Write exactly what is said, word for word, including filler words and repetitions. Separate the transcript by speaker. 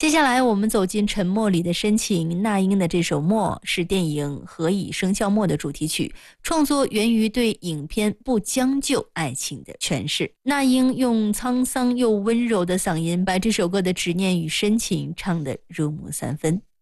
Speaker 1: 接下来我们走进沉默里的深情，那英的这首《默》是电影《何以笙箫默》的主题曲，创作源于对影片不将就爱情的诠释。那英用沧桑又温柔的嗓音，把这首歌的执念与深情唱得入木三分。